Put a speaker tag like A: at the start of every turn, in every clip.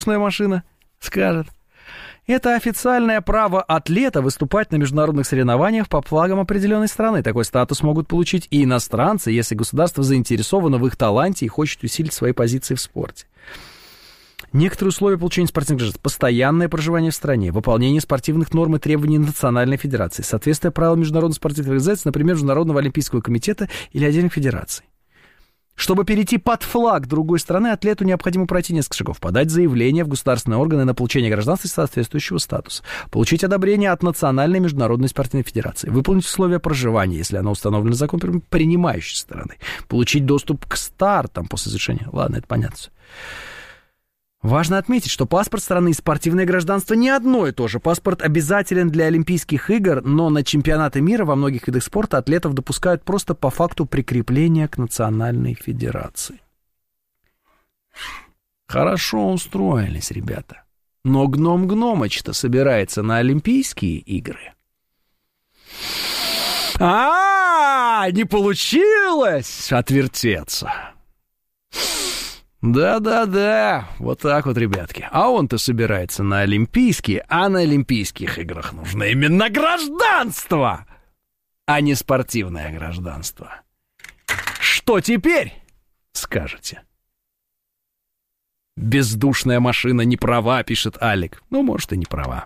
A: машина скажет. Это официальное право атлета выступать на международных соревнованиях под флагом определенной страны. Такой статус могут получить и иностранцы, если государство заинтересовано в их таланте и хочет усилить свои позиции в спорте. Некоторые условия получения спортивных гражданств: постоянное проживание в стране, выполнение спортивных норм и требований Национальной Федерации, соответствие правилам международных спортивных организаций, например, Международного Олимпийского комитета или отдельных федераций. Чтобы перейти под флаг другой страны, атлету необходимо пройти несколько шагов: подать заявление в государственные органы на получение гражданства соответствующего статуса, получить одобрение от Национальной международной спортивной федерации, выполнить условия проживания, если оно установлено законом принимающей стороны, получить доступ к стартам после завершения. Ладно, это понятно. Важно отметить, что паспорт страны и спортивное гражданство не одно и то же. Паспорт обязателен для Олимпийских игр, но на чемпионаты мира во многих видах спорта атлетов допускают просто по факту прикрепления к национальной федерации. Хорошо устроились, ребята. Но Гном Гномыч-то собирается на Олимпийские игры. Не получилось отвертеться. Да-да-да, вот так вот, ребятки. А он-то собирается на Олимпийские, а на Олимпийских играх нужно именно гражданство, а не спортивное гражданство. Что теперь, скажете? Бездушная машина не права, пишет Алик. Ну, может, и не права.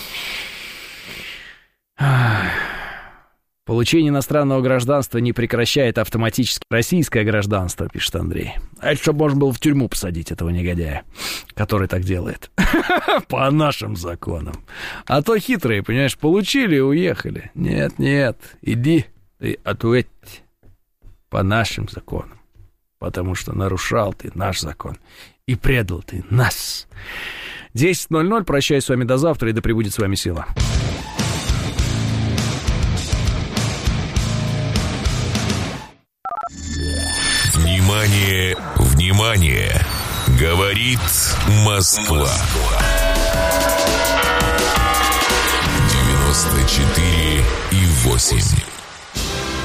A: Получение иностранного гражданства не прекращает автоматически российское гражданство, пишет Андрей. А это чтобы можно было в тюрьму посадить этого негодяя, который так делает. По нашим законам. А то хитрые, понимаешь, получили и уехали. Нет, иди ты ответь по нашим законам. Потому что нарушал ты наш закон. И предал ты нас. 10:00. Прощаюсь с вами до завтра, и да пребудет с вами сила.
B: Внимание, внимание! Говорит Москва. 94,8.